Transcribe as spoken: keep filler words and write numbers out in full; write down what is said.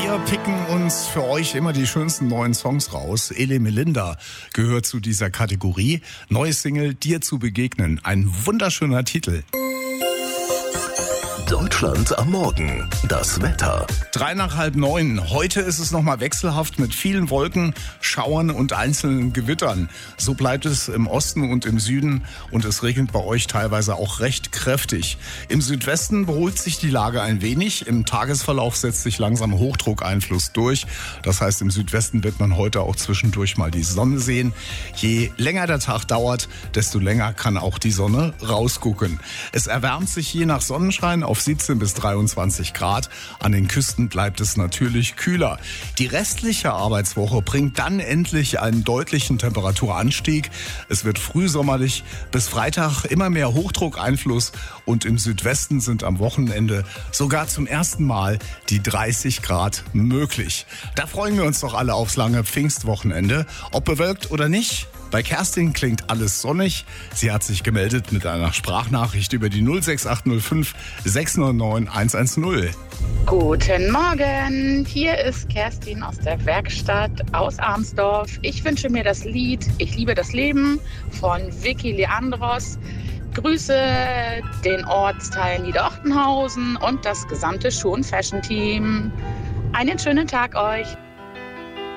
Wir picken uns für euch immer die schönsten neuen Songs raus. Ele Melinda gehört zu dieser Kategorie. Neue Single, Dir zu begegnen. Ein wunderschöner Titel. Deutschland am Morgen. Das Wetter. Drei nach halb neun. Heute ist es nochmal wechselhaft mit vielen Wolken, Schauern und einzelnen Gewittern. So bleibt es im Osten und im Süden und es regnet bei euch teilweise auch recht kräftig. Im Südwesten beruhigt sich die Lage ein wenig. Im Tagesverlauf setzt sich langsam Hochdruckeinfluss durch. Das heißt, im Südwesten wird man heute auch zwischendurch mal die Sonne sehen. Je länger der Tag dauert, desto länger kann auch die Sonne rausgucken. Es erwärmt sich je nach Sonnenschein auf siebzehn bis dreiundzwanzig Grad. An den Küsten bleibt es natürlich kühler. Die restliche Arbeitswoche bringt dann endlich einen deutlichen Temperaturanstieg. Es wird frühsommerlich, bis Freitag immer mehr Hochdruckeinfluss und im Südwesten sind am Wochenende sogar zum ersten Mal die dreißig Grad möglich. Da freuen wir uns doch alle aufs lange Pfingstwochenende. Ob bewölkt oder nicht, bei Kerstin klingt alles sonnig. Sie hat sich gemeldet mit einer Sprachnachricht über die null sechs acht null fünf sechs neun neun eins eins null. Guten Morgen, hier ist Kerstin aus der Werkstatt aus Arnsdorf. Ich wünsche mir das Lied Ich liebe das Leben von Vicky Leandros. Grüße den Ortsteil Niederochtenhausen und das gesamte Schuh- und Fashion-Team. Einen schönen Tag euch.